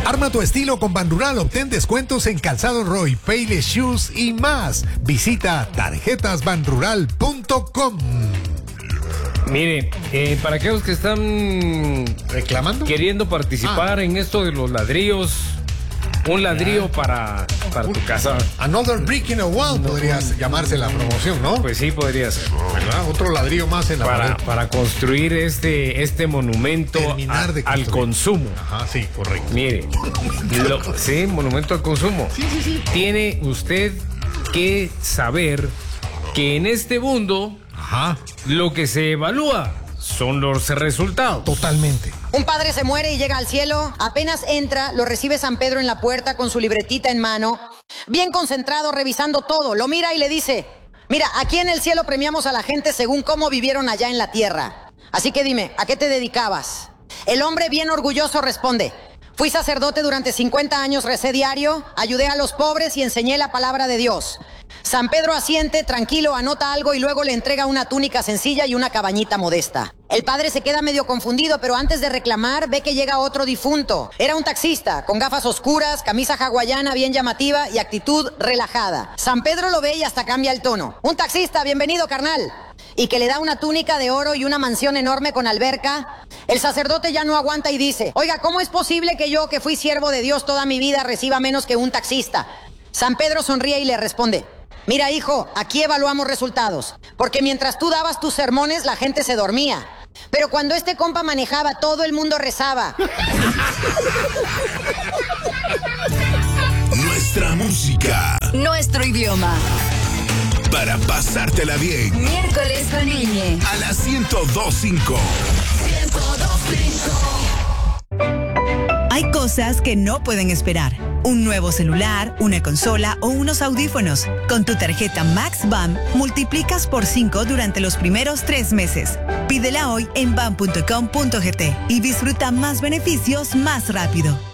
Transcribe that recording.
Arma tu estilo con Banrural, obtén descuentos en Calzado Roy, Payless Shoes y más. Visita tarjetasbanrural.com. Mire, para aquellos que están reclamando, queriendo participar en esto de los ladrillos, un ladrillo para tu casa. Another brick in the wall podría llamarse la promoción, ¿no? Pues sí, podría ser. ¿Verdad? Otro ladrillo más en la pared. Para construir este monumento al consumo. Ajá, sí, correcto. Mire, sí, monumento al consumo. Sí. Tiene usted que saber que en este mundo, lo que se evalúa son los resultados. Totalmente. Un padre se muere y llega al cielo. Apenas entra, lo recibe San Pedro en la puerta con su libretita en mano, bien concentrado, revisando todo. Lo mira y le dice: mira, aquí en el cielo premiamos a la gente según cómo vivieron allá en la tierra. Así que dime, ¿a qué te dedicabas? El hombre, bien orgulloso, responde: fui sacerdote durante 50 años, recé diario, ayudé a los pobres y enseñé la palabra de Dios. San Pedro asiente, tranquilo, anota algo y luego le entrega una túnica sencilla y una cabañita modesta. El padre se queda medio confundido, pero antes de reclamar ve que llega otro difunto. Era un taxista, con gafas oscuras, camisa hawaiana bien llamativa y actitud relajada. San Pedro lo ve y hasta cambia el tono. Un taxista, bienvenido, carnal. Y que le da una túnica de oro y una mansión enorme con alberca. El sacerdote ya no aguanta y dice: oiga, ¿cómo es posible que yo, que fui siervo de Dios toda mi vida, reciba menos que un taxista? San Pedro sonríe y le responde: mira, hijo, aquí evaluamos resultados, porque mientras tú dabas tus sermones la gente se dormía, pero cuando este compa manejaba todo el mundo rezaba. Nuestra música, nuestro idioma, para pasártela bien. Miércoles con Iñe a las 102.5. Hay cosas que no pueden esperar. Un nuevo celular, una consola o unos audífonos. Con tu tarjeta MaxBAM multiplicas por 5 durante los primeros 3 meses. Pídela hoy en bam.com.gt y disfruta más beneficios más rápido.